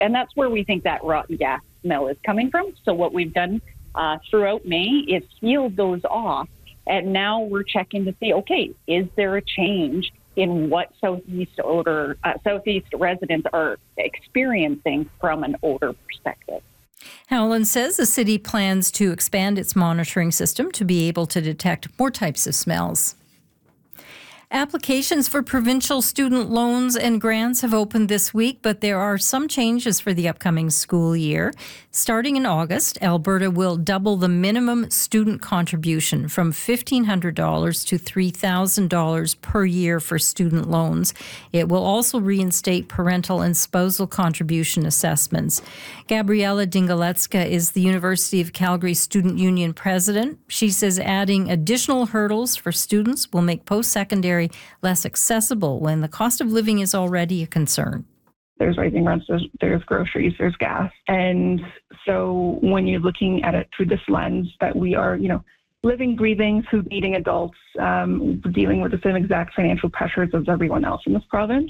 And that's where we think that rotten gas smell is coming from. So what we've done throughout May is sealed those off. And now we're checking to see, okay, is there a change in what Southeast residents are experiencing from an odor perspective? Howland says the city plans to expand its monitoring system to be able to detect more types of smells. Applications for provincial student loans and grants have opened this week, but there are some changes for the upcoming school year. Starting in August, Alberta will double the minimum student contribution from $1,500 to $3,000 per year for student loans. It will also reinstate parental and spousal contribution assessments. Gabriela Dingaletska is the University of Calgary Student Union president. She says adding additional hurdles for students will make post-secondary less accessible when the cost of living is already a concern. There's rising rents, there's groceries, there's gas. And so when you're looking at it through this lens that we are, living, breathing, food-eating adults, dealing with the same exact financial pressures as everyone else in this province,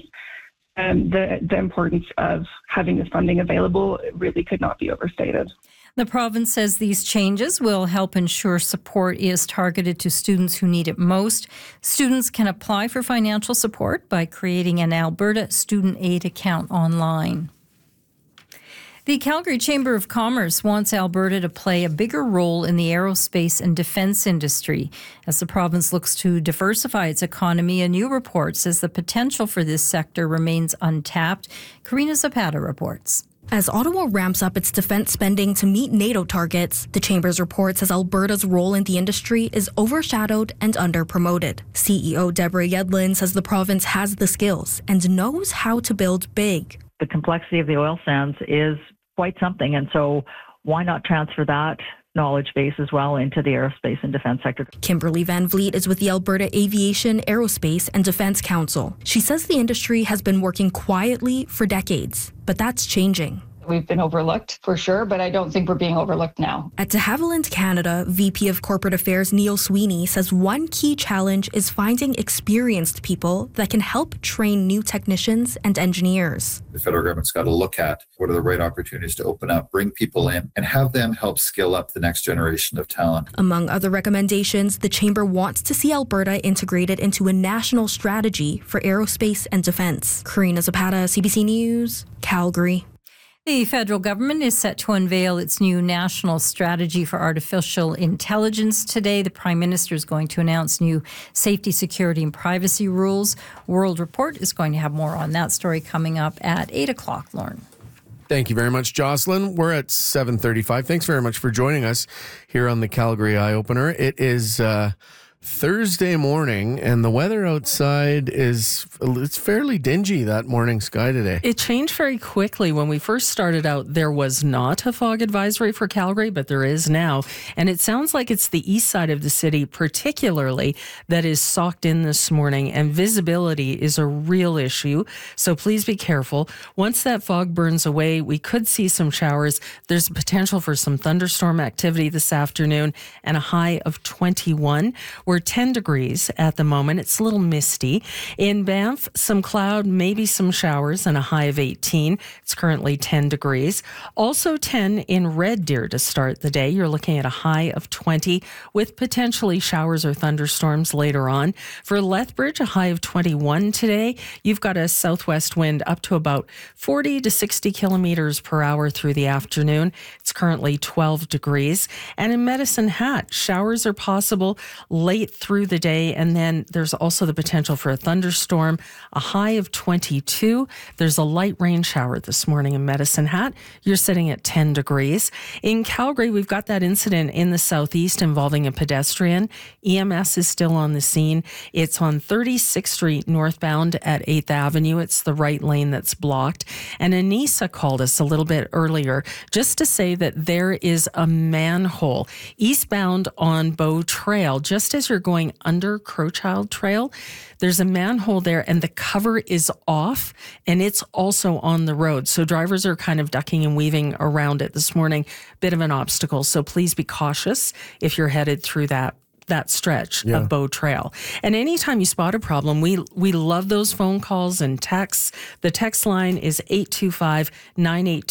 the importance of having this funding available really could not be overstated. The province says these changes will help ensure support is targeted to students who need it most. Students can apply for financial support by creating an Alberta Student Aid account online. The Calgary Chamber of Commerce wants Alberta to play a bigger role in the aerospace and defence industry. As the province looks to diversify its economy, a new report says the potential for this sector remains untapped. Karina Zapata reports. As Ottawa ramps up its defense spending to meet NATO targets, the Chamber's report says Alberta's role in the industry is overshadowed and under-promoted. CEO Deborah Yedlin says the province has the skills and knows how to build big. The complexity of the oil sands is quite something, and so why not transfer that knowledge base as well into the aerospace and defense sector. Kimberly Van Vliet is with the Alberta Aviation, Aerospace and Defense Council. She says the industry has been working quietly for decades, but that's changing. We've been overlooked for sure, but I don't think we're being overlooked now. At de Havilland Canada, VP of Corporate Affairs Neil Sweeney says one key challenge is finding experienced people that can help train new technicians and engineers. The federal government's got to look at what are the right opportunities to open up, bring people in, and have them help skill up the next generation of talent. Among other recommendations, the Chamber wants to see Alberta integrated into a national strategy for aerospace and defense. Karina Zapata, CBC News, Calgary. The federal government is set to unveil its new national strategy for artificial intelligence today. The Prime Minister is going to announce new safety, security, and privacy rules. World Report is going to have more on that story coming up at 8 o'clock, Lauren. Thank you very much, Jocelyn. We're at 7:35. Thanks very much for joining us here on the Calgary Eye Opener. It is Thursday morning, and the weather outside it's fairly dingy, that morning sky today. It changed very quickly. When we first started out, there was not a fog advisory for Calgary, but there is now. And it sounds like it's the east side of the city, particularly, that is socked in this morning, and visibility is a real issue. So please be careful. Once that fog burns away, we could see some showers. There's potential for some thunderstorm activity this afternoon and a high of 21. We're 10 degrees at the moment. It's a little misty. In Banff, some cloud, maybe some showers, and a high of 18. It's currently 10 degrees. Also 10 in Red Deer to start the day. You're looking at a high of 20 with potentially showers or thunderstorms later on. For Lethbridge, a high of 21 today. You've got a southwest wind up to about 40 to 60 kilometers per hour through the afternoon. It's currently 12 degrees. And in Medicine Hat, showers are possible late through the day, and then there's also the potential for a thunderstorm, a high of 22. There's a light rain shower this morning in Medicine Hat. You're sitting at 10 degrees. In Calgary, we've got that incident in the southeast involving a pedestrian. EMS is still on the scene. It's on 36th Street northbound at 8th Avenue. It's the right lane that's blocked. And Anissa called us a little bit earlier just to say that there is a manhole eastbound on Bow Trail, just as you're going under Crowchild Trail. There's a manhole there and the cover is off, and it's also on the road. So drivers are kind of ducking and weaving around it this morning. Bit of an obstacle. So please be cautious if you're headed through that that stretch of Bow Trail. And anytime you spot a problem, we love those phone calls and texts. The text line is 825-982.